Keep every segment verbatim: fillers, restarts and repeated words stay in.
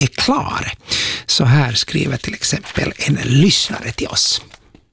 är klar. Så här skriver till exempel en lyssnare till oss.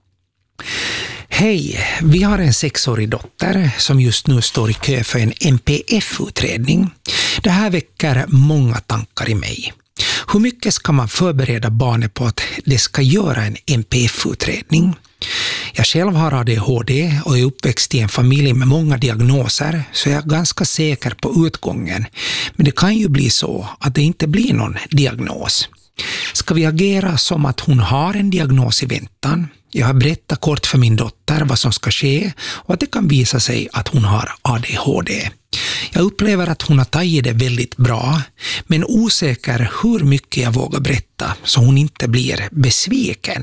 Hej, vi har en sexårig dotter som just nu står i kö för en N P F-utredning. Det här väcker många tankar i mig. Hur mycket ska man förbereda barnet på att det ska göra en N P F-utredning? Jag själv har A D H D och är uppväxt i en familj med många diagnoser, så jag är ganska säker på utgången. Men det kan ju bli så att det inte blir någon diagnos. Ska vi agera som att hon har en diagnos i väntan? Jag har berättat kort för min dotter vad som ska ske och att det kan visa sig att hon har A D H D. Jag upplever att hon har tagit det väldigt bra, men osäker hur mycket jag vågar berätta så hon inte blir besviken.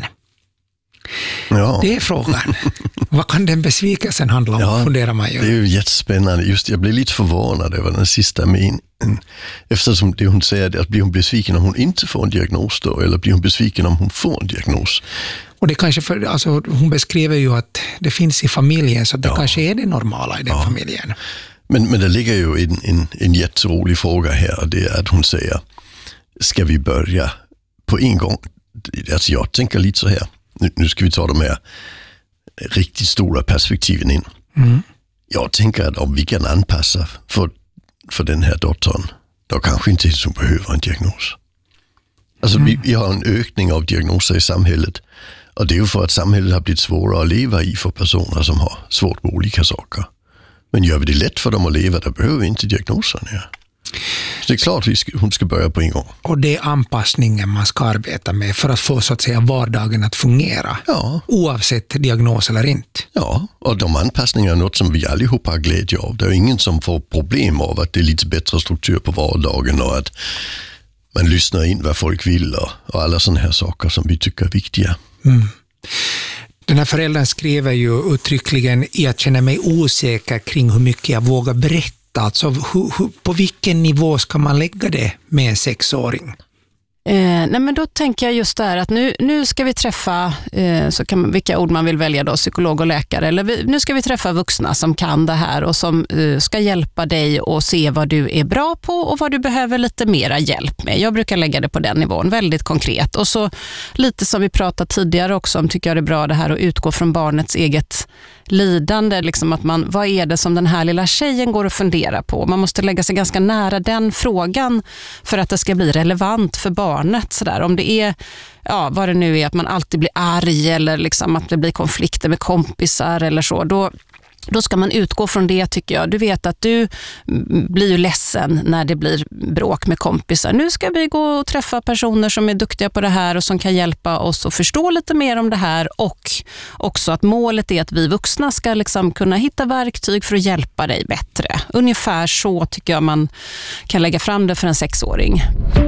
Ja. Det är frågan. Vad kan den besvikelsen handla om, ja, funderar man ju. Det är ju jättespännande. Just, jag blir lite förvånad över den sista meningen. Eftersom det hon säger att blir hon besviken om hon inte får en diagnos då, eller blir hon besviken om hon får en diagnos? Och det kanske för, alltså, hon beskriver ju att det finns i familjen, så det ja. kanske är det normala i den ja. familjen. Men, men det ligger ju en, en, en jätterolig fråga här, och det är att hon säger, ska vi börja på en gång? Alltså jag tänker lite så här. Nu, nu ska vi ta de här riktigt stora perspektiven in. Mm. Jag tänker att om vi kan anpassa för, för den här dottern, då kanske inte hon behöver en diagnos. Alltså mm. vi, vi har en ökning av diagnoser i samhället, och det är ju för att samhället har blivit svårare att leva i för personer som har svårt med olika saker. Men gör vi det lätt för dem att leva, då behöver vi inte diagnosen. Ja. Så det är klart att hon ska börja på en gång. Och det är anpassningen man ska arbeta med för att få så att säga vardagen att fungera. Ja. Oavsett diagnos eller inte. Ja, och de anpassningarna är något som vi allihopa har glädje av. Det är ingen som får problem av att det är lite bättre struktur på vardagen och att man lyssnar in vad folk vill och, och alla sådana här saker som vi tycker är viktiga. Mm. Den här föräldern skriver ju uttryckligen: jag känner mig osäker kring hur mycket jag vågar berätta. Alltså, hur, hur, på vilken nivå ska man lägga det med en sexåring? Eh, nej men då tänker jag just där att nu, nu ska vi träffa, eh, så kan man, vilka ord man vill välja då, psykolog och läkare, eller vi, nu ska vi träffa vuxna som kan det här och som eh, ska hjälpa dig och se vad du är bra på och vad du behöver lite mera hjälp med. Jag brukar lägga det på den nivån, väldigt konkret. Och så lite som vi pratade tidigare också om, tycker jag det är bra det här att utgå från barnets eget lidande, liksom att man, vad är det som den här lilla tjejen går och fundera på? Man måste lägga sig ganska nära den frågan för att det ska bli relevant för barnet. Så där. Om det är, ja, vad det nu är, att man alltid blir arg eller liksom att det blir konflikter med kompisar eller så, då Då ska man utgå från det, tycker jag. Du vet att du blir ju ledsen när det blir bråk med kompisar. Nu ska vi gå och träffa personer som är duktiga på det här och som kan hjälpa oss att förstå lite mer om det här. Och också att målet är att vi vuxna ska liksom kunna hitta verktyg för att hjälpa dig bättre. Ungefär så tycker jag man kan lägga fram det för en sexåring.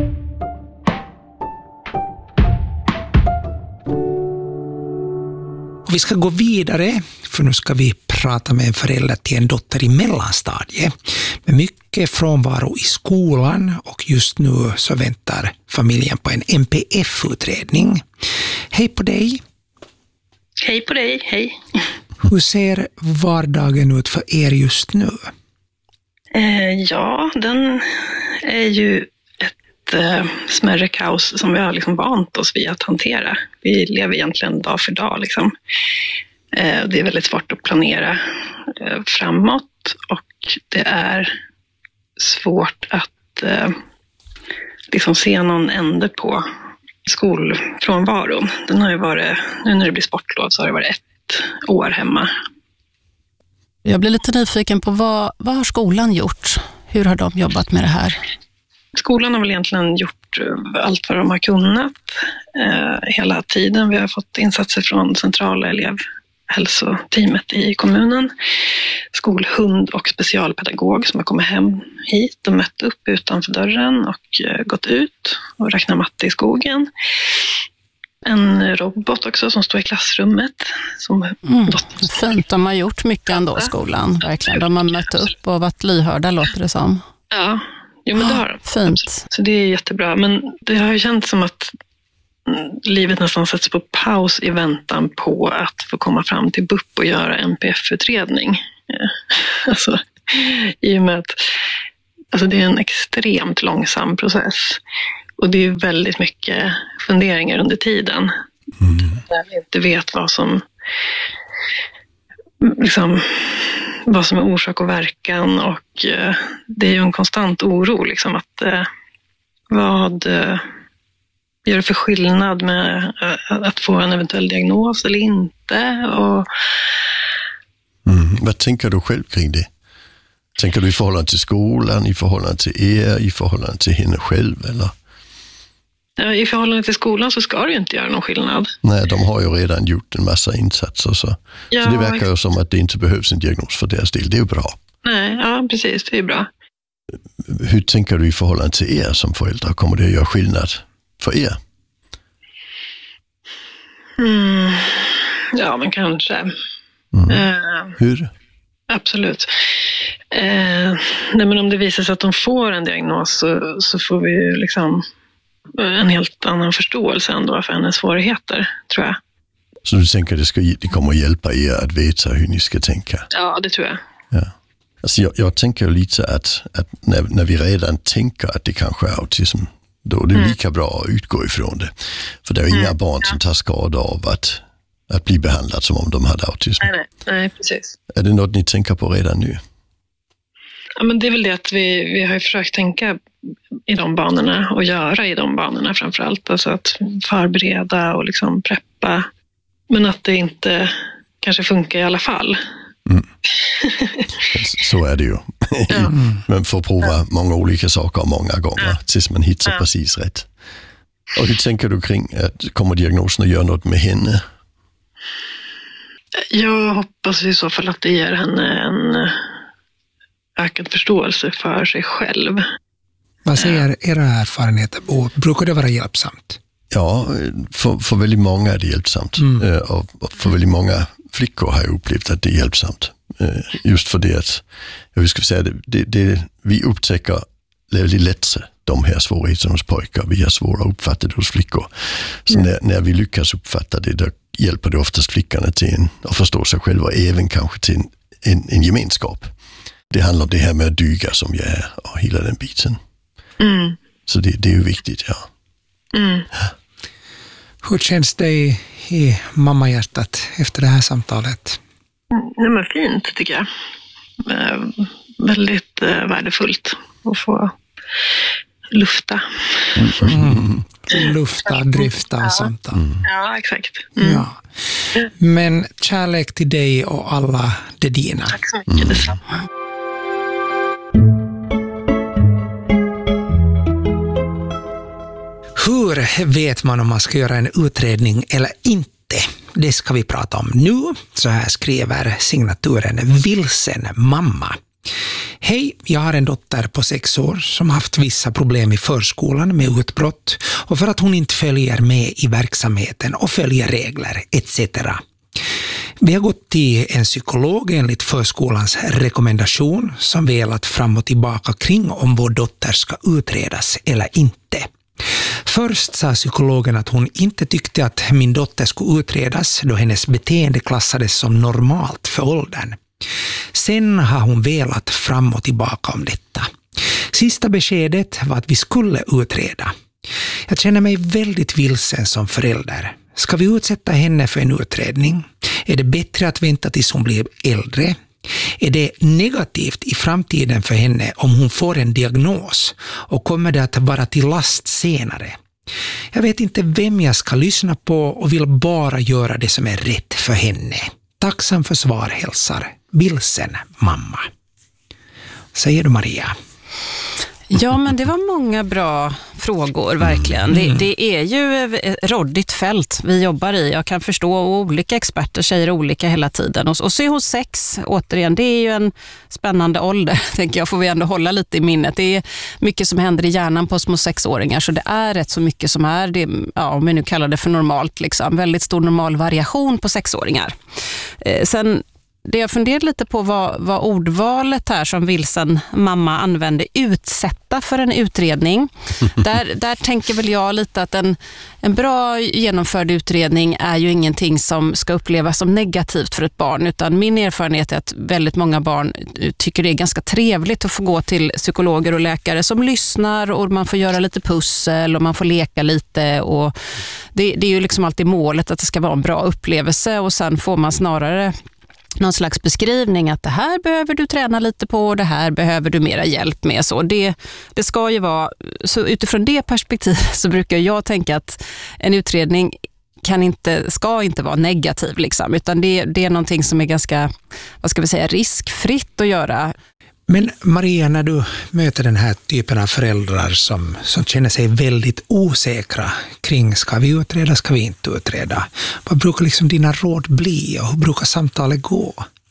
Och vi ska gå vidare, för nu ska vi prata med en förälder till en dotter i mellanstadiet med mycket frånvaro i skolan, och just nu så väntar familjen på en N P F-utredning. Hej på dig! Hej på dig, hej! Hur ser vardagen ut för er just nu? Eh, ja, den är ju ett eh, smärre kaos som vi har liksom vant oss vid att hantera. Vi lever egentligen dag för dag. Liksom. Eh, det är väldigt svårt att planera eh, framåt, och det är svårt att eh, liksom se någon ände på skolfrånvaron. Den har ju varit, nu när det blir sportlov så har det varit ett år hemma. Jag blir lite nyfiken på vad, vad har skolan gjort? Hur har de jobbat med det här? Skolan har väl egentligen gjort allt vad de har kunnat eh, hela tiden. Vi har fått insatser från centrala elevhälsoteamet i kommunen. Skolhund och specialpedagog som har kommit hem hit och mött upp utanför dörren och eh, gått ut och räknat matte i skogen. En robot också som står i klassrummet. Som mm, fint, de har gjort mycket ändå, skolan. Verkligen. De har mött upp och varit lyhörda, låter det som. Ja, jo, men det har de. Fint. Så det är jättebra. Men det har ju känts som att livet nästan sätts på paus i väntan på att få komma fram till B U P och göra N P F-utredning. Alltså, i och med att alltså det är en extremt långsam process. Och det är väldigt mycket funderingar under tiden. Mm. När vi inte vet vad som, liksom, vad som är orsak och verkan. Och eh, det är ju en konstant oro. Liksom, att, eh, vad eh, gör det för skillnad med eh, att få en eventuell diagnos eller inte? Och... Mm. Vad tänker du själv kring det? Tänker du i förhållande till skolan, i förhållande till er, i förhållande till henne själv, eller? I förhållande till skolan så ska det ju inte göra någon skillnad. Nej, de har ju redan gjort en massa insatser. Så, ja, så det verkar ju som att det inte behövs en diagnos för deras del. Det är ju bra. Nej, ja precis, det är bra. Hur tänker du i förhållande till er som föräldrar? Kommer det att göra skillnad för er? Mm, ja, men kanske. Mm. Uh, Hur? Absolut. Eh, nej, men om det visar sig att de får en diagnos så, så får vi ju liksom en helt annan förståelse ändå för hennes svårigheter, tror jag. Så du tänker att det, ska, det kommer att hjälpa er att veta hur ni ska tänka? Ja, det tror jag. Ja. Alltså jag, jag tänker ju lite att, att när, när vi redan tänker att det kanske är autism, då är det mm. lika bra att utgå ifrån det. För det är mm. inga barn som tar skada av att, att bli behandlad som om de hade autism. Nej, nej, nej, precis. Är det något ni tänker på redan nu? Ja, men det är väl det att vi, vi har ju försökt tänka i de banorna och göra i de banorna framförallt. Alltså att förbereda och liksom preppa. Men att det inte kanske funkar i alla fall. Mm. Så är det ju. Ja. Man får prova ja. många olika saker många gånger ja. tills man hittar ja. precis rätt. Och hur tänker du kring att kommer diagnosen att göra något med henne? Jag hoppas i så fall att det ger henne en ökad förståelse för sig själv. Vad säger era erfarenheter? Och brukar det vara hjälpsamt? Ja, för, för väldigt många är det hjälpsamt. Mm. Och för väldigt många flickor har jag upplevt att det är hjälpsamt. Just för det att, jag ska säga, det, det, det, vi upptäcker väldigt lätt de här svårigheterna hos pojkar. Vi har svåra att uppfatta det hos flickor. Så mm. när, när vi lyckas uppfatta det, då hjälper det oftast flickorna till en, att förstå sig själva och även kanske till en, en, en gemenskap. Det handlar om det här med att dyga som jag är och hela den biten. Mm. Så det, det är ju viktigt, ja. Mm. Hur känns det i, i mammahjärtat efter det här samtalet? Nej, men fint tycker jag. Eh, väldigt eh, värdefullt att få lufta. Mm. Lufta, dryfta och sånt. Mm. Ja, exakt. Mm. Ja. Men kärlek till dig och alla det dina. Tack så mycket, mm. detsamma. Hur vet man om man ska göra en utredning eller inte? Det ska vi prata om nu. Så här skriver signaturen Vilsen mamma. Hej, jag har en dotter på sex år som haft vissa problem i förskolan med utbrott och för att hon inte följer med i verksamheten och följer regler et cetera. Vi har gått till en psykolog enligt förskolans rekommendation som velat fram och tillbaka kring om vår dotter ska utredas eller inte. Först sa psykologen att hon inte tyckte att min dotter skulle utredas då hennes beteende klassades som normalt för åldern. Sen har hon velat fram och tillbaka om detta. Sista beskedet var att vi skulle utreda. Jag känner mig väldigt vilsen som förälder. Ska vi utsätta henne för en utredning? Är det bättre att vänta tills hon blir äldre? Är det negativt i framtiden för henne om hon får en diagnos och kommer det att vara till last senare? Jag vet inte vem jag ska lyssna på och vill bara göra det som är rätt för henne. Tacksam för svar, hälsar Vilsen mamma. Säger du, Maria? Ja, men det var många bra frågor, verkligen. Det, det är ju ett råddigt fält vi jobbar i. Jag kan förstå, och olika experter säger olika hela tiden. Och, och C H sex, återigen, det är ju en spännande ålder, tänker jag, får vi ändå hålla lite i minnet. Det är mycket som händer i hjärnan på små sexåringar, så det är rätt så mycket som är, det, ja, om vi nu kallar det för normalt, liksom. Väldigt stor normal variation på sexåringar. Eh, sen det jag funderar lite på var, var ordvalet här som Vilsen mamma använde, utsätta för en utredning. där, där tänker väl jag lite att en, en bra genomförd utredning är ju ingenting som ska upplevas som negativt för ett barn, utan min erfarenhet är att väldigt många barn tycker det är ganska trevligt att få gå till psykologer och läkare som lyssnar, och man får göra lite pussel och man får leka lite, och det, det är ju liksom alltid målet att det ska vara en bra upplevelse, och sen får man snarare någon slags beskrivning att det här behöver du träna lite på, det här behöver du mera hjälp med. Så det, det ska ju vara, så utifrån det perspektivet så brukar jag tänka att en utredning kan inte, ska inte vara negativ liksom, utan det, det är någonting som är ganska, vad ska vi säga, riskfritt att göra. Men Maria, när du möter den här typen av föräldrar som, som känner sig väldigt osäkra kring, ska vi utreda, ska vi inte utreda? Vad brukar liksom dina råd bli och hur brukar samtalet gå?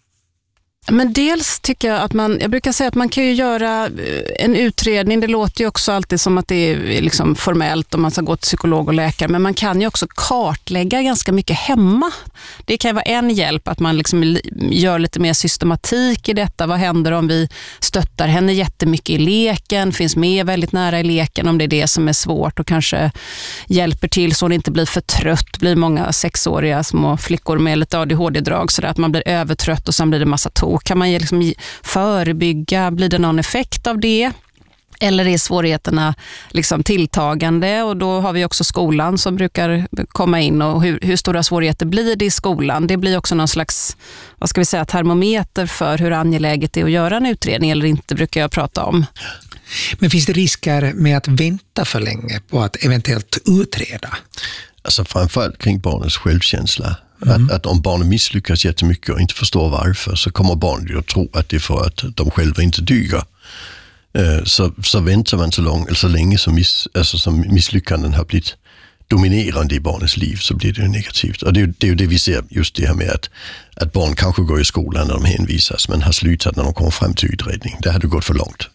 Men dels tycker jag att man, jag brukar säga att man kan ju göra en utredning, det låter ju också alltid som att det är liksom formellt om man ska gå till psykolog och läkare, men man kan ju också kartlägga ganska mycket hemma. Det kan vara en hjälp att man liksom gör lite mer systematik i detta. Vad händer om vi stöttar henne jättemycket i leken, finns med väldigt nära i leken om det är det som är svårt, och kanske hjälper till så hon inte blir för trött. Blir många sexåriga små flickor med lite A D H D-drag så att man blir övertrött och sen blir det massa tok. Kan man liksom förebygga? Blir det någon effekt av det? Eller är svårigheterna liksom tilltagande? Och då har vi också skolan som brukar komma in, och hur, hur stora svårigheter blir det i skolan? Det blir också någon slags, vad ska vi säga, termometer för hur angeläget det är att göra en utredning eller inte, brukar jag prata om. Men finns det risker med att vänta för länge på att eventuellt utreda? Alltså framförallt kring barnets självkänsla. Mm. Att, att om barnen misslyckas jättemycket och inte förstår varför, så kommer barnen ju att tro att det är för att de själva inte dyger. Uh, så, så väntar man så, lång, eller så länge som, miss, alltså som misslyckanden har blivit dominerande i barnets liv, så blir det ju negativt. Och det är, det är ju det vi ser, just det här med att, att barn kanske går i skolan när de hänvisas, men har slutat när de kommer fram till utredning. Det hade gått för långt.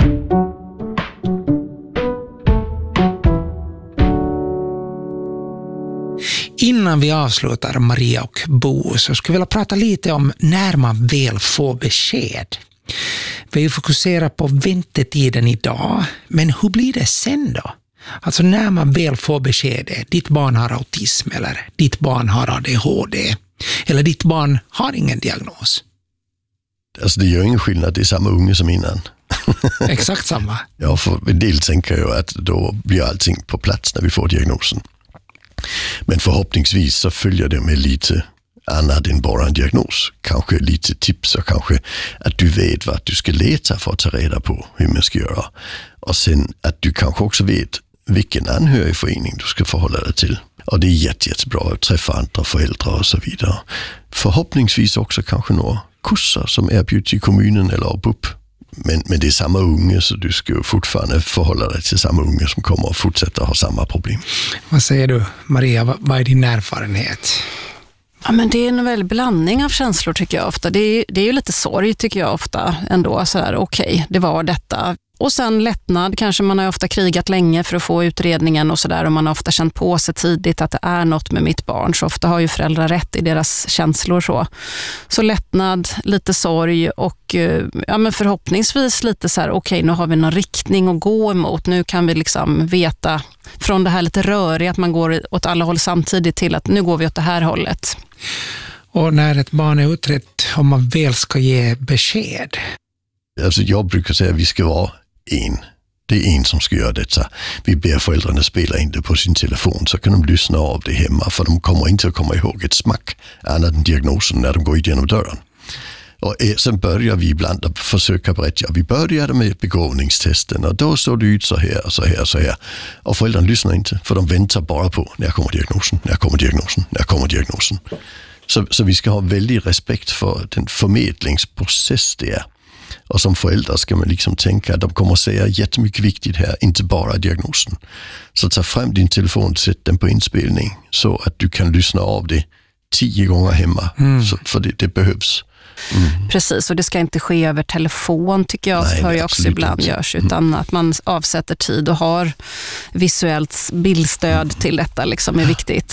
Innan vi avslutar Maria och Bo, så skulle jag vilja prata lite om när man väl får besked. Vi fokuserar på väntetiden idag, men hur blir det sen då? Alltså när man väl får beskedet, ditt barn har autism eller ditt barn har A D H D eller ditt barn har ingen diagnos. Alltså det gör ingen skillnad, det är samma unge som innan. Exakt samma. Ja, för en del tänker jag att då blir allting på plats när vi får diagnosen. Men förhoppningsvis så följer det med lite annat än bara en diagnos. Kanske lite tips och kanske att du vet vad du ska leta för att ta reda på hur man ska göra. Och sen att du kanske också vet vilken anhörigförening du ska förhålla dig till. Och det är jätte, jättebra att träffa andra föräldrar och så vidare. Förhoppningsvis också kanske några kurser som erbjuds i kommunen eller B U P. Men, men det är samma unge, så du ska fortfarande förhålla dig till samma unge som kommer att fortsätta ha samma problem. Vad säger du, Maria? Vad, vad är din erfarenhet? Ja, men det är en väldigt blandning av känslor tycker jag ofta. Det är, det är ju lite sorg tycker jag ofta ändå. Så här, okej, det var detta. Och sen lättnad, kanske man har ofta krigat länge för att få utredningen och sådär, och man har ofta känt på sig tidigt att det är något med mitt barn, så ofta har ju föräldrar rätt i deras känslor så. Så lättnad, lite sorg och ja, men förhoppningsvis lite så här, okej, nu har vi någon riktning att gå emot, nu kan vi liksom veta från det här lite röriga att man går åt alla håll samtidigt till att nu går vi åt det här hållet. Och när ett barn är utrett, om man väl ska ge besked? Alltså jag brukar säga att vi ska vara en. Det är en som ska göra detta. Vi ber föräldrarna spela in det på sin telefon, så kan de lyssna av det hemma, för de kommer inte att komma ihåg ett smack annat än diagnosen när de går igenom dörren. Och sen börjar vi ibland att försöka berätta. Vi började med begåvningstesten och då såg det ut så här, så här, så här. Och föräldrarna lyssnar inte, för de väntar bara på när kommer diagnosen, när kommer diagnosen, när kommer diagnosen. Så, så vi ska ha väldigt respekt för den förmedlingsprocess det är. Och som föräldrar ska man liksom tänka att de kommer att säga jättemycket viktigt här, inte bara diagnosen. Så ta fram din telefon, sätt den på inspelning så att du kan lyssna av det tio gånger hemma. Mm. Så, för det, det behövs. Mm. Precis, och det ska inte ske över telefon tycker jag, Nej, hör jag också ibland inte. Görs, utan mm. att man avsätter tid och har visuellt bildstöd till detta liksom är viktigt.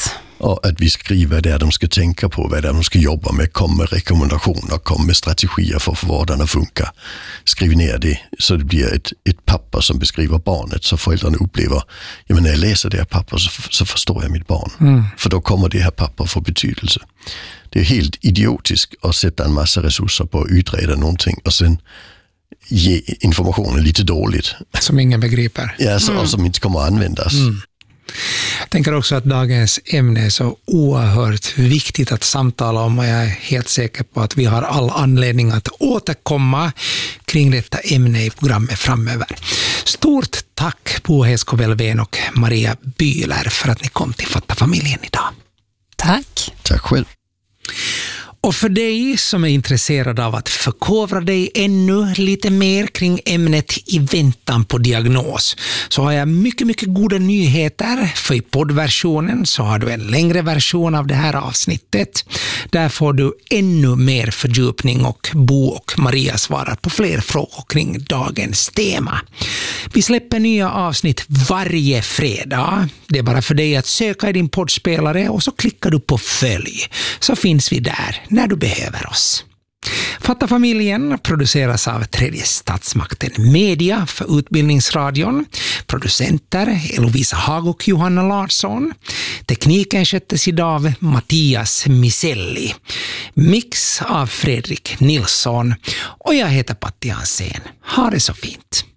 Och att vi skriver det de ska tänka på, vad det är de ska jobba med, kommer med rekommendationer, kommer med strategier för att få vardagen att funka. Skriv ner det så det blir ett, ett papper som beskriver barnet, så föräldrarna upplever, ja men när jag läser det här papper så, så förstår jag mitt barn. Mm. För då kommer det här papper få betydelse. Det är helt idiotiskt att sätta en massa resurser på att utreda någonting och sen ge informationen lite dåligt. Som ingen begriper. Ja, så, mm. och som inte kommer att användas. Mm. Jag tänker också att dagens ämne är så oerhört viktigt att samtala om, och jag är helt säker på att vi har all anledning att återkomma kring detta ämne i programmet framöver. Stort tack Bo Heskovelven och Maria Bühler för att ni kom till Fatta familjen idag. Tack. Tack själv. Och för dig som är intresserad av att förkovra dig ännu lite mer kring ämnet i väntan på diagnos, så har jag mycket, mycket goda nyheter. För i poddversionen så har du en längre version av det här avsnittet. Där får du ännu mer fördjupning och Bo och Maria svarar på fler frågor kring dagens tema. Vi släpper nya avsnitt varje fredag. Det är bara för dig att söka i din poddspelare och så klickar du på följ, så finns vi där när du behöver oss. Fatta familjen produceras av Tredje statsmakten Media för Utbildningsradion. Producenter Elovisa Hag och Johanna Larsson. Tekniken sköttes idag av Mattias Miselli. Mix av Fredrik Nilsson. Och jag heter Patti Hansen. Ha det så fint.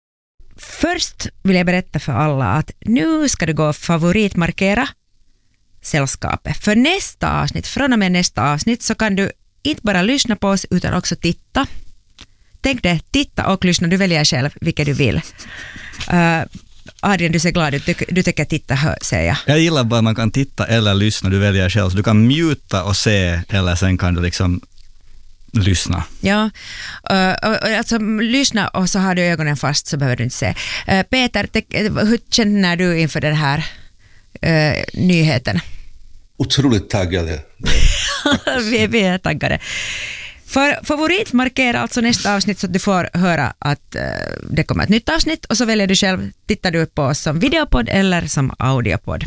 Först vill jag berätta för alla att nu ska du gå och favoritmarkera sällskapet. För nästa avsnitt, från och med nästa avsnitt, så kan du inte bara lyssna på oss utan också titta. Tänk dig, titta och lyssna, du väljer själv vilket du vill. Uh, Adrian, du ser glad ut, du, du tycker titta, hör, säger jag. Jag gillar bara att man kan titta eller lyssna, du väljer själv. Så du kan muta och se, eller sen kan du liksom lyssna. Ja, uh, alltså lyssna och så har du ögonen fast så behöver du inte se. Uh, Peter, te, hur känner du inför den här uh, nyheten? Otroligt taggade. vi, vi är taggade. För favoritmarkera alltså nästa avsnitt så att du får höra att uh, det kommer ett nytt avsnitt och så väljer du själv, tittar du på oss som videopodd eller som audiopodd.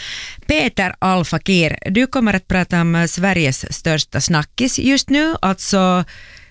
Peter Al-Fakir, du kommer att prata om Sveriges största snackis just nu, alltså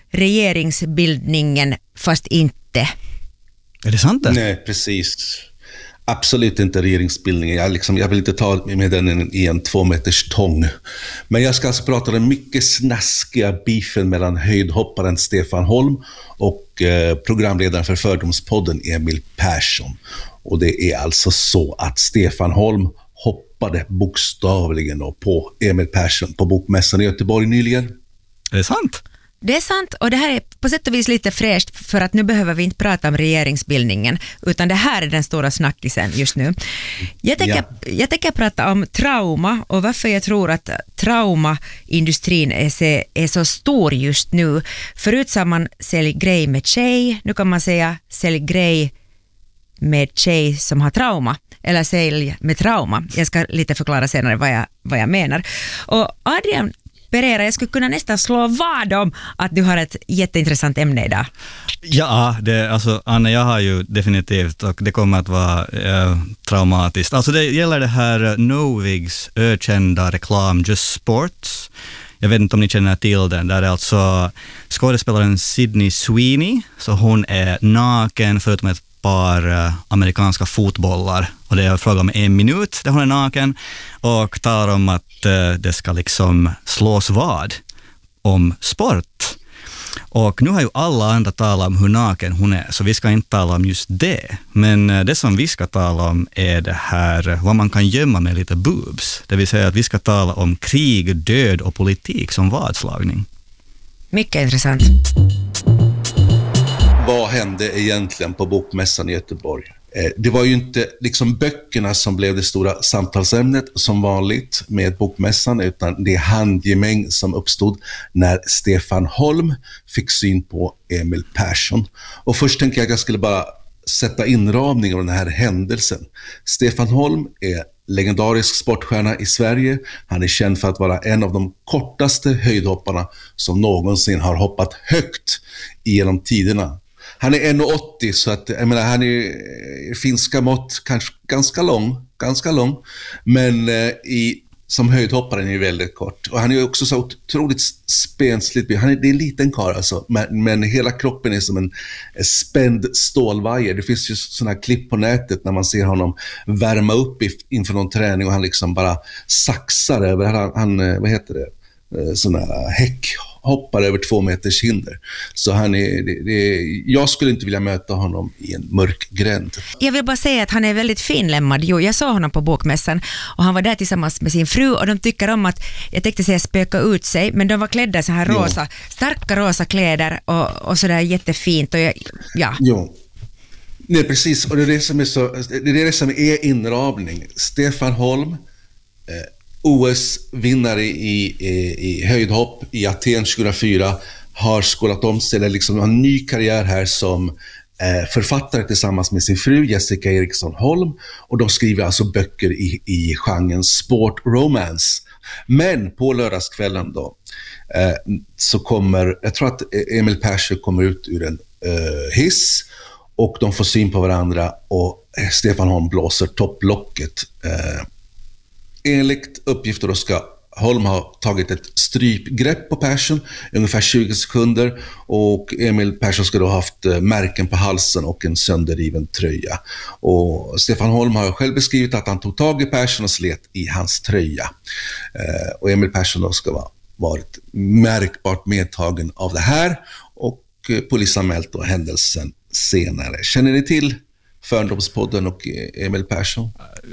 regeringsbildningen, fast inte. Är det sant det? Nej, precis. Absolut inte regeringsbildningen. Jag, liksom, jag vill inte ta med den i en två meters tång. Men jag ska alltså prata om den mycket snaskiga beefen mellan höjdhopparen Stefan Holm och eh, programledaren för Fördomspodden Emil Persson. Och det är alltså så att Stefan Holm hoppade bokstavligen på Emil Persson på Bokmässan i Göteborg nyligen. Är det sant? Det är sant, och det här är på sätt och vis lite fräscht för att nu behöver vi inte prata om regeringsbildningen utan det här är den stora snackisen just nu. Jag tänker, ja. jag tänker prata om trauma och varför jag tror att traumaindustrin är så, är så stor just nu. Förut sa man sälj grej med tjej, nu kan man säga sälj grej med tjej som har trauma eller sälj med trauma. Jag ska lite förklara senare vad jag, vad jag menar. Och Adrian Pereira, jag skulle kunna nästan slå vad om att du har ett jätteintressant ämne idag. Ja, det, alltså, Anne, jag har ju definitivt, och det kommer att vara eh, traumatiskt. Alltså det gäller det här Novigs ökända reklam Just Sports. Jag vet inte om ni känner till den. Där är alltså skådespelaren Sydney Sweeney. Så hon är naken förutom ett par uh, amerikanska fotbollar. Och det är fråga om en minut där hon är naken. Och talar om att uh, det ska liksom slås vad om sport. Och nu har ju alla andra talat om hur naken hon är. Så vi ska inte tala om just det. Men uh, det som vi ska tala om är det här uh, vad man kan gömma med lite boobs. Det vill säga att vi ska tala om krig, död och politik som vadslagning. Mycket intressant. Vad hände egentligen på Bokmässan i Göteborg? Det var ju inte liksom böckerna som blev det stora samtalsämnet som vanligt med Bokmässan, utan det handgemäng som uppstod när Stefan Holm fick syn på Emil Persson. Och först tänker jag att jag skulle bara sätta inramning av den här händelsen. Stefan Holm är legendarisk sportstjärna i Sverige. Han är känd för att vara en av de kortaste höjdhopparna som någonsin har hoppat högt genom tiderna. Han är en komma åttio, så att jag menar, han är finska mått kanske ganska lång, ganska lång. Men eh, i som höjdhoppare är ju väldigt kort. Och han är ju också så otroligt spensligt. Han är, det är en liten karl alltså, men, men hela kroppen är som en spänd stålvajer. Det finns ju sådana här klipp på nätet när man ser honom värma upp inför någon träning och han liksom bara saxar över, han, han vad heter det, sådana häckhoppar över två meters hinder. Så han är, det, det, jag skulle inte vilja möta honom i en mörk gränd. Jag vill bara säga att han är väldigt finlämmad. Jo, jag såg honom på bokmässan och han var där tillsammans med sin fru och de tycker om att, jag tänkte säga spöka ut sig, men de var klädda så här rosa, jo. starka rosa kläder och, och sådär jättefint. Och jag, ja. Jo. Nej, precis. Och det är det som är, så, det är, det som är inramning. Stefan Holm, eh, O S-vinnare i, i, i höjdhopp i Aten tjugohundrafyra, har skolat om sig, eller liksom har en ny karriär här som eh, författare tillsammans med sin fru Jessica Eriksson Holm, och de skriver alltså böcker i, i genren sport romance. Men på lördagskvällen då eh, så kommer, jag tror att Emil Persson kommer ut ur en eh, hiss och de får syn på varandra och Stefan Holm blåser topplocket. Eh, Enligt uppgifter då ska Holm ha tagit ett strypgrepp på Persson ungefär tjugo sekunder och Emil Persson ska då ha haft märken på halsen och en sönderriven tröja. Och Stefan Holm har själv beskrivit att han tog tag i Persson och slet i hans tröja. Eh, och Emil Persson då ska ha varit märkbart medtagen av det här och eh, polisanmält då händelsen senare. Känner ni till Fördomspodden och Emil Persson?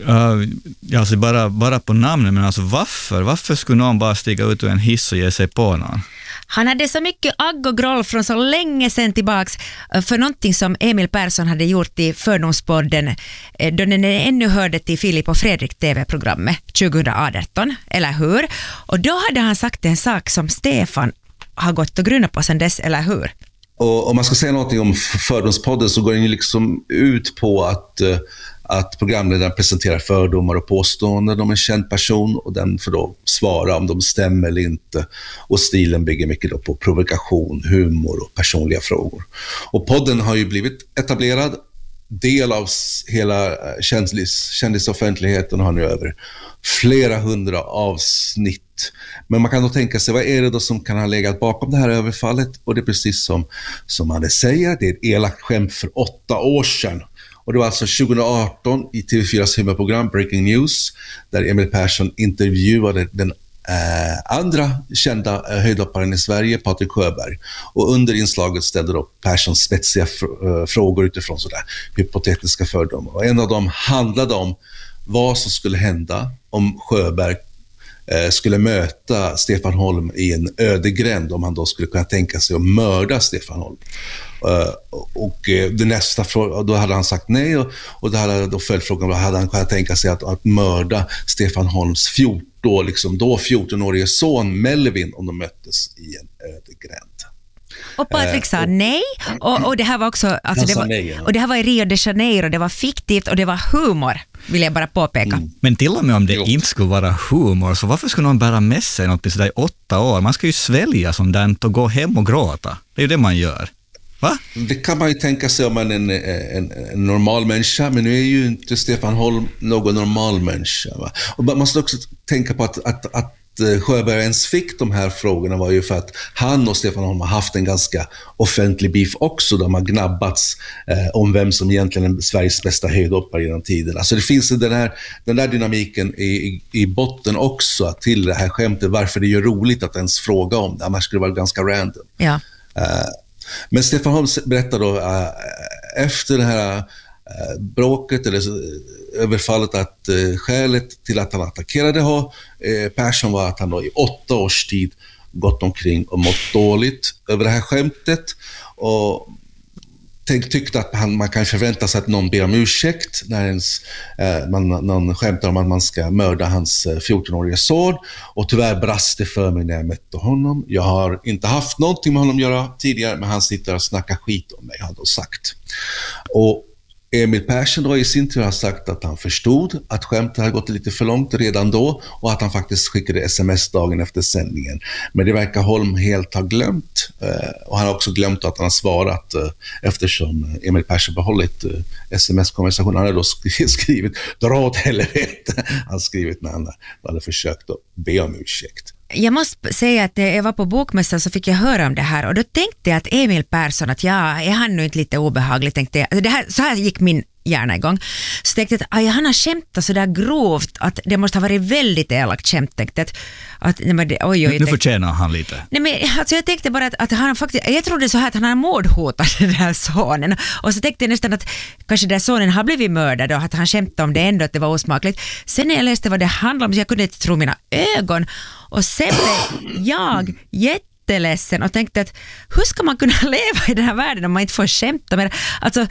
Uh, alltså bara, bara på namnet, men alltså varför? Varför skulle någon bara stiga ut ur en hiss och ge sig på någon? Han hade så mycket agg och groll från så länge sedan tillbaks för någonting som Emil Persson hade gjort i Fördomspodden då den ännu hörde till Filip och Fredrik T V-programmet tjugoarton, eller hur? Och då hade han sagt en sak som Stefan har gått och grunnat på sedan dess, eller hur? Och om man ska säga någonting om Fördomspodden så går den ju liksom ut på att, att programledaren presenterar fördomar och påståenden om en känd person och den får då svara om de stämmer eller inte. Och stilen bygger mycket då på provokation, humor och personliga frågor. Och podden har ju blivit etablerad del av hela kändis, kändisoffentligheten och har nu över flera hundra avsnitt. Men man kan då tänka sig, vad är det då som kan ha legat bakom det här överfallet? Och det är precis som, som han säger, det är ett elakt skämt för åtta år sedan. Och det var alltså tjugoarton i T V fyras humorprogram Breaking News där Emil Persson intervjuade den eh, andra kända eh, höjdhopparen i Sverige, Patrik Sjöberg. Och under inslaget ställde då Persson spetsiga fr- äh, frågor utifrån sådär hypotetiska fördomar. Och en av dem handlade om vad som skulle hända om Sjöberg eh, skulle möta Stefan Holm i en ödegränd, om han då skulle kunna tänka sig att mörda Stefan Holm. Uh, och uh, det nästa fråga, då hade han sagt nej och, och då hade då följdfrågan, då hade han kunnat tänka sig att, att mörda Stefan Holms fjorton, då, liksom, då fjorton-årige son Melvin om de möttes i en ödegränd. Och Patrik sa nej och, och det här var också alltså det var, nej, ja. Och det här var i Rio de Janeiro, det var fiktivt och det var humor, vill jag bara påpeka. Mm. Men till och med om det jo. inte skulle vara humor, så varför skulle någon bära med sig något sådär i åtta år? Man ska ju svälja som den och gå hem och gråta. Det är ju det man gör. Va? Det kan man ju tänka sig om man är en, en, en normal människa, men nu är ju inte Stefan Holm någon normal människa. Va? Och man måste också tänka på att, att, att Sjöberg ens fick de här frågorna var ju för att han och Stefan Holm har haft en ganska offentlig beef också. De har gnabbats eh, om vem som egentligen är Sveriges bästa höjdhoppare genom tiden. Alltså det finns den, här, den där dynamiken i, i, i botten också till det här skämtet. Varför det är roligt att ens fråga om det. Annars skulle det vara ganska random. Ja. Eh, men Stefan Holm berättar då eh, efter det här eh, bråket eller överfallet att eh, skälet till att han attackerade ha, eh, Persson var att han då i åtta års tid gått omkring och mått dåligt över det här skämtet och tänk, tyckte att han, man kan förvänta sig att någon ber om ursäkt när ens, eh, man, någon skämtar om att man ska mörda hans eh, fjorton-åriga son. Och tyvärr brast det för mig när jag mötte honom. Jag har inte haft någonting med honom att göra tidigare, men han sitter och snackar skit om mig, har han då sagt. Och Emil Persson då i sin tur har sagt att han förstod att skämtet hade gått lite för långt redan då och att han faktiskt skickade sms dagen efter sändningen. Men det verkar Holm helt ha glömt, och han har också glömt att han har svarat eftersom Emil Persson behållit sms-konversationen. Han hade då skrivit dra åt helvete. Han har skrivit när han hade försökt att be om ursäkt. Jag måste säga att när jag var på bokmässan så fick jag höra om det här och då tänkte jag att Emil Persson, att ja, är han nu inte lite obehaglig, tänkte jag. Det här, så här gick min hjärna igång. Så tänkte jag att aj, han har skämtat så där grovt att det måste ha varit väldigt elakt skämt, tänkte att, att nej, men det, oj, oj, nu, nu förtjänar han lite. Nej, men alltså jag tänkte bara att, att han faktiskt, jag trodde så här att han har mordhotat den där sonen och så tänkte jag nästan att kanske den sonen har blivit mördad och att han skämtade om det ändå, att det var osmakligt. Sen när jag läste vad det handlade om så jag kunde inte tro mina ögon och sen blev jag jätteledsen och tänkte att hur ska man kunna leva i den här världen om man inte får skämta med, alltså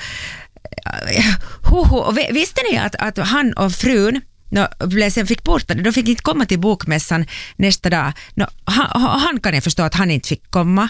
Hoho, och visste ni att, att han och frun no, sen fick portade, då fick inte komma till bokmässan nästa dag. No, han, han kan jag förstå att han inte fick komma.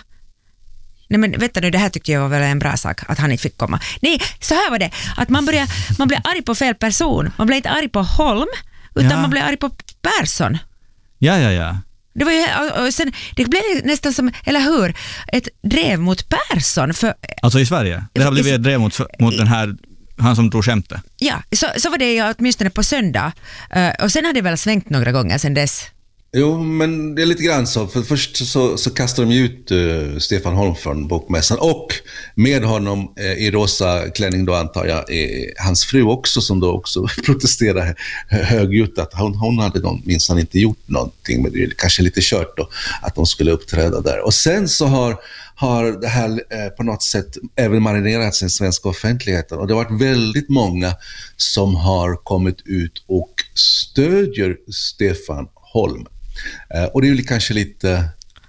Nej men vänta nu, det här tyckte jag var väl en bra sak, att han inte fick komma. Nej, så här var det, att man börjar, man blir arg på fel person. Man blir inte arg på Holm, utan ja. man blir arg på Persson. Ja, ja, ja. Det var ju, och sen, det blev nästan som, eller hur, ett drev mot Persson. För, alltså i Sverige? Det har blivit ett drev mot, mot den här, han som drog skämtet. Ja, så, så var det ju åtminstone på söndag. Uh, och sen hade det väl svängt några gånger sen dess. Jo, men det är lite grann så. För först så, så kastar de ut uh, Stefan Holm från bokmässan och med honom uh, i rosa klänning då antar jag uh, hans fru också som då också protesterade högljutt att hon, hon hade de minsann inte gjort någonting, men det är kanske lite kört då att de skulle uppträda där. Och sen så har har det här eh, på något sätt även marinerats i den svenska offentligheten och det har varit väldigt många som har kommit ut och stödjer Stefan Holm. Eh, och det är ju kanske lite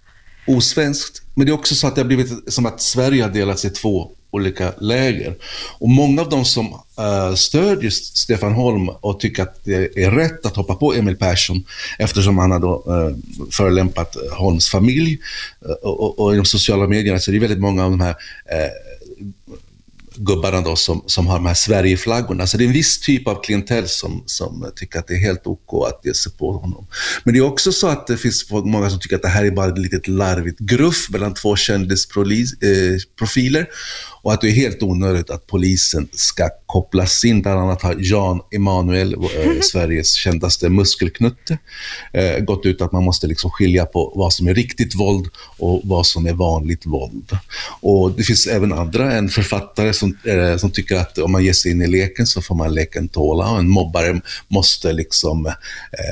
osvenskt, men det är också så att det har blivit som att Sverige har delats i två olika läger. Och många av dem som uh, stödjer Stefan Holm och tycker att det är rätt att hoppa på Emil Persson eftersom han har då uh, förelämpat Holms familj uh, och, och i de sociala medierna så är det väldigt många av de här uh, gubbarna då som, som har de här Sverigeflaggorna. Så det är en viss typ av klientell som, som tycker att det är helt ok att ge sig på honom. Men det är också så att det finns många som tycker att det här är bara ett litet larvigt gruff mellan två kändisprofiler eh, och att det är helt onödigt att polisen ska kopplas in. Bland annat har Jan Emanuel, eh, Sveriges kändaste muskelknutte, eh, gått ut att man måste liksom skilja på vad som är riktigt våld och vad som är vanligt våld. Och det finns även andra, en författare som, eh, som tycker att om man ger sig in i leken så får man leken tåla. Och en mobbare måste liksom eh,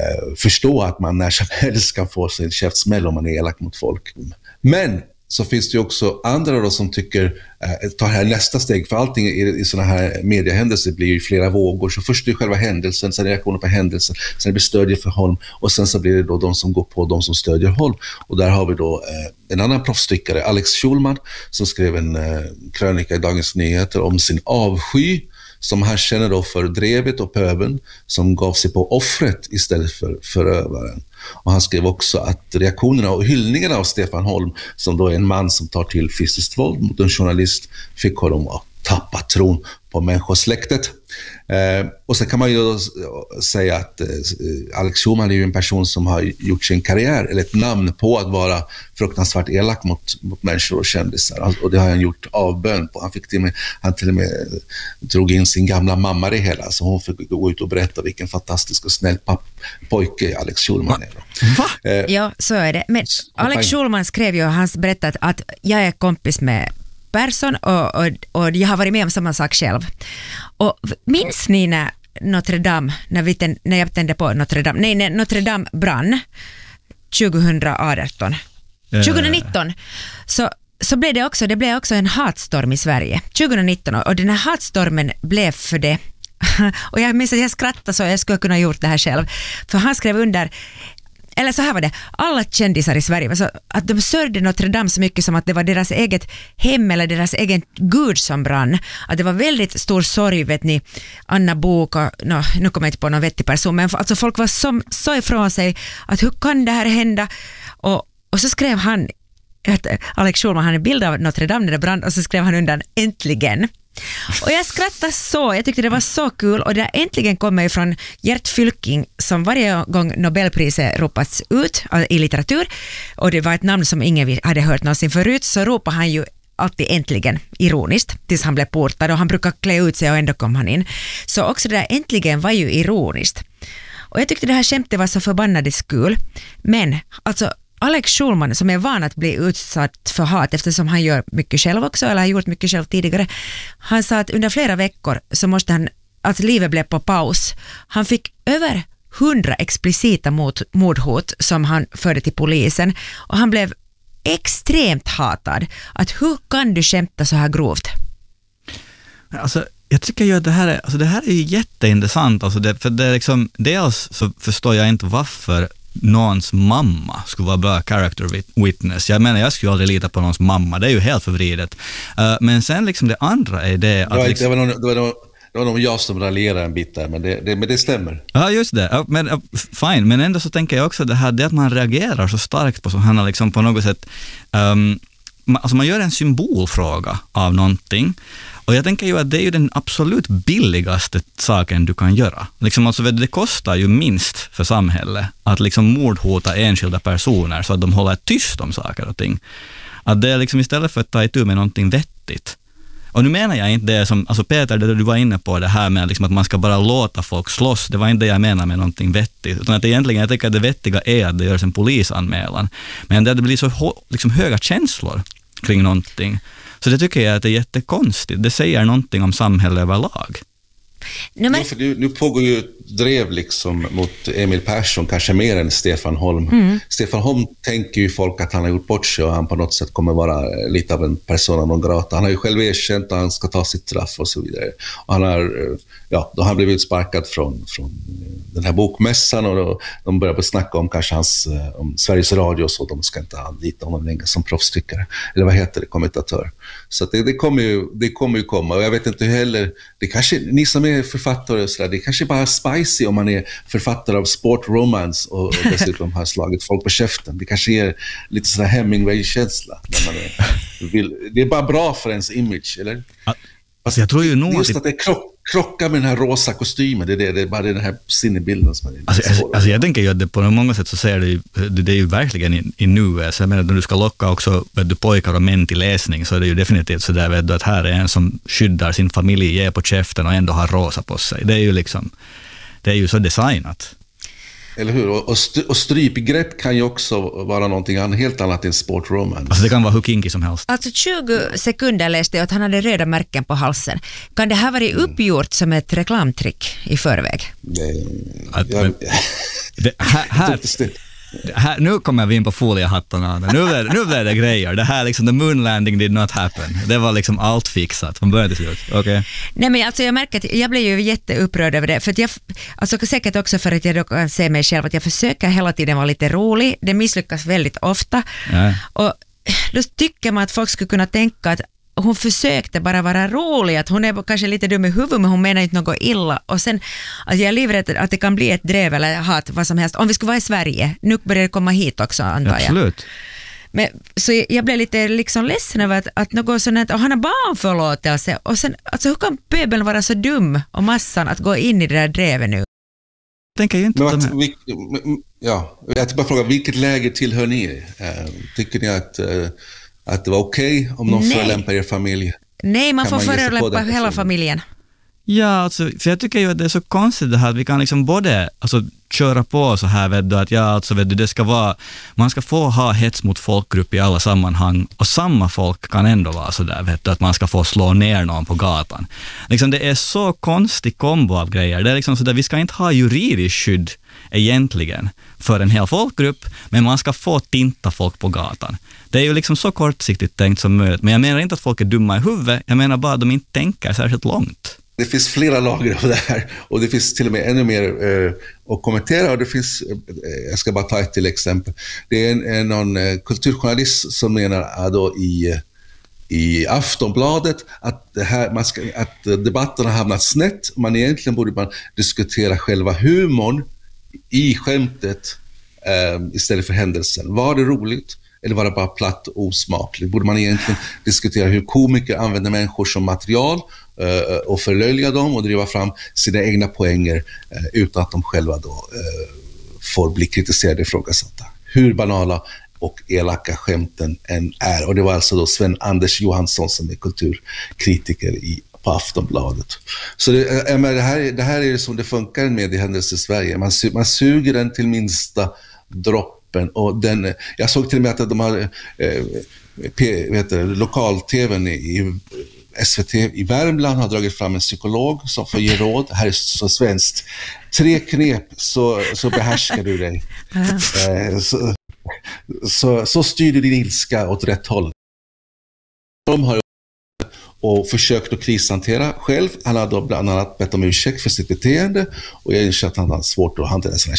förstå att man när som helst kan få sig en käftsmäll om man är elak mot folk. Men så finns det ju också andra då som tycker eh, tar här nästa steg, för allting i, i såna här mediehändelser blir ju flera vågor. Så först är det själva händelsen, sen reaktioner på händelsen, sen är det stödjer för Holm och sen så blir det då de som går på de som stödjer Holm. Och där har vi då eh, en annan proffstyckare, Alex Schulman, som skrev en eh, krönika i Dagens Nyheter om sin avsky som han känner då för drevet och pöven som gav sig på offret istället för förövaren. Och han skrev också att reaktionerna och hyllningarna av Stefan Holm, som då är en man som tar till fysiskt våld mot en journalist, fick honom att tappa tron på människosläktet. Eh, och sen kan man ju säga att eh, Alex Schulman är ju en person som har gjort sin karriär, eller ett namn på att vara fruktansvärt elak mot, mot människor och kändisar. Och det har han gjort avbön på. Han, fick till med, han till och med drog in sin gamla mamma i hela, så hon fick gå ut och berätta vilken fantastisk och snäll papp, pojke Alex Schulman är. Va? Eh, ja, så är det. Men Alex Schulman skrev ju, han berättade att jag är kompis med Persson och, och, och jag har varit med om samma sak själv. Och minns ni när Notre Dame, när, vi tänd, när jag tände på Notre Dame, nej, när Notre Dame brann tjugoarton, tjugonitton, så, så blev det också, det blev också en hatstorm i Sverige tjugonitton, och den här hatstormen blev för det, och jag minns att jag skrattade så jag skulle kunna ha gjort det här själv, för han skrev under, eller så här var det, alla kändisar i Sverige, alltså att de sörjde Notre Dame så mycket som att det var deras eget hem eller deras egen gud som brann. Att det var väldigt stor sorg, vet ni, Anna Bok och, no, nu kommer jag inte på någon vettig person, men alltså folk var som, så ifrån sig att hur kan det här hända? Och, och så skrev han, att Alex Schulman, han är bild av Notre Dame när det brann, och så skrev han undan äntligen. Och jag skrattade så, jag tyckte det var så kul och det äntligen kommer från Gert Fylking som varje gång Nobelpriset ropats ut i litteratur och det var ett namn som ingen hade hört någonsin förut, så ropade han ju alltid äntligen ironiskt tills han blev portad och han brukar klä ut sig och ändå kom han in. Så också det där äntligen var ju ironiskt. Och jag tyckte det här skämtet var så förbannades kul. Men alltså Alex Schulman som är van att bli utsatt för hat eftersom han gör mycket själv också eller har gjort mycket själv tidigare. Han sa att under flera veckor så måste han, att livet blev på paus. Han fick över hundra explicita mot, mordhot som han förde till polisen och han blev extremt hatad. Att hur kan du skämta så här grovt? Alltså, jag tycker ju att det här är, alltså det här är ju jätteintressant. Alltså det, för det är liksom, dels så förstår jag inte varför någons mamma skulle vara bra character witness. Jag menar, jag skulle aldrig lita på någons mamma. Det är ju helt förvridet. Uh, men sen liksom det andra är det att... Right, liksom, det var någon, det var någon, det var nog jag som raljerade en bit där, men det, det, men det stämmer. Ja, just det. Ja, men, uh, fine. Men ändå så tänker jag också det här, det att man reagerar så starkt på så här liksom på något sätt... Um, man, alltså man gör en symbolfråga av någonting. Och jag tänker ju att det är ju den absolut billigaste saken du kan göra. Liksom alltså, det kostar ju minst för samhället att liksom mordhota enskilda personer så att de håller tyst om saker och ting. Att det är liksom istället för att ta itu med någonting vettigt. Och nu menar jag inte det som, alltså Peter, det du var inne på det här med liksom att man ska bara låta folk slåss. Det var inte det jag menar med någonting vettigt. Utan att egentligen, jag tycker att det vettiga är att det görs en polisanmälan. Men det blir så liksom höga känslor kring någonting. Så det tycker jag att det är jättekonstigt. Det säger någonting om samhället överlag. Nej, men... ja, för nu, nu pågår ju drev liksom mot Emil Persson, kanske mer än Stefan Holm. Mm. Stefan Holm tänker ju folk att han har gjort bort sig och han på något sätt kommer vara lite av en persona non grata. Han har ju själv erkänt att han ska ta sitt straff och så vidare. Och han har, ja, då har han blivit utsparkad från, från den här bokmässan och då, de börjar snacka om kanske hans, om Sveriges Radio och så, de ska inte anlita honom längre som proffstyckare. Eller vad heter det, kommentatör. Så att det, det, kommer ju, det kommer ju komma och jag vet inte heller, det kanske, ni som är författare och sådär, det kanske bara är spicy om man är författare av sport romance och, och dessutom har slagit folk på käften. Det kanske är lite sådär Hemingway-känsla. När man är, vill, det är bara bra för ens image, eller? Alltså jag tror ju nog just att det krock, krockar med den här rosa kostymen, det är, det, det är bara den här sinnebilden som är alltså, alltså, alltså jag tänker ju att det på många sätt så ser det ju, det, det är ju verkligen i, i nuet. Så jag menar, när du ska locka också vet du, pojkar och män till läsning så är det ju definitivt så där vet du, att här är en som skyddar sin familj, ger på käften och ändå har rosa på sig. Det är ju liksom, det är ju så designat. Eller hur? Och, st- och strypgrepp kan ju också vara någonting annat, helt annat än sport romance. Alltså det kan vara hur kinky som helst. Alltså tjugo sekunder läste jag att han hade röda märken på halsen. Kan det här vara uppgjort som ett reklamtrick i förväg? Det, att, jag, men, det, här, här, här, nu kommer vi in på foliehattarna. Nu blev det, nu blev det grejer. Det här liksom, the moon landing did not happen. Det var liksom allt fixat från början till slut. Okay. Nej, men alltså jag märker att jag blev ju jätteupprörd över det. För att jag, alltså säkert också för att jag då kan se mig själv att jag försöker hela tiden vara lite rolig. Det misslyckas väldigt ofta. Ja. Och då tycker man att folk skulle kunna tänka att hon försökte bara vara rolig, att hon är kanske lite dum i huvudet men hon menar inte något illa. Och sen att jag är livrädd att det kan bli ett drev eller hat, vad som helst. Om vi skulle vara i Sverige, nu börjar det komma hit också antar jag. Absolut. Men, så jag blev lite liksom ledsen över att, att något sånt, och han har barnförlåtelse. Och sen, alltså hur kan pöbeln vara så dum och massan att gå in i det där drevet nu? Tänker ju inte att, vi, ja, jag bara fråga, vilket läge tillhör ni? Tycker ni att att det var okej okay om någon förolämpar er familj? Nej, man kan får förolämpa hela familjen. Ja, alltså, för jag tycker ju att det är så konstigt det här att vi kan liksom både alltså, köra på så här, vet du, att ja, alltså, vet du, det ska vara, man ska få ha hets mot folkgrupp i alla sammanhang och samma folk kan ändå vara så där, vet du, att man ska få slå ner någon på gatan. Liksom, det är så konstig kombo av grejer. Det är liksom så där, vi ska inte ha juridiskt skydd egentligen för en hel folkgrupp, men man ska få tinta folk på gatan. Det är ju liksom så kortsiktigt tänkt som möjligt, men jag menar inte att folk är dumma i huvudet, jag menar bara att de inte tänker särskilt långt. Det finns flera lager av det här och det finns till och med ännu mer eh, att kommentera och det finns, eh, jag ska bara ta ett till exempel. Det är en, en, någon eh, kulturjournalist som menar ah, då i, i Aftonbladet att, det här, man ska, att debatten har hamnat snett. Man egentligen borde man diskutera själva humorn i skämtet eh, istället för händelsen. Var det roligt? Eller var det bara platt och osmakligt? Borde man egentligen diskutera hur komiker använder människor som material uh, och förlöjliga dem och driva fram sina egna poänger uh, utan att de själva då uh, får bli kritiserade och ifrågasatta. Hur banala och elaka skämten än är. Och det var alltså då Sven Anders Johansson som är kulturkritiker i, på Aftonbladet. Så det, äh, det, här, det här är som det funkar med mediehändelse i Sverige. Man, su, man suger den till minsta droppen. Och den, jag såg till och med att de har eh, P, vet du, lokal-tvn i, i S V T i Värmland har dragit fram en psykolog som får ge råd. Här är så svenskt. Tre knep så, så behärskar du dig. eh, så, Så, så styr du din ilska åt rätt håll. De har och försökt att krishantera själv. Han har då bland annat bett om ursäkt för sitt beteende och jag inser att han har svårt att hantera sina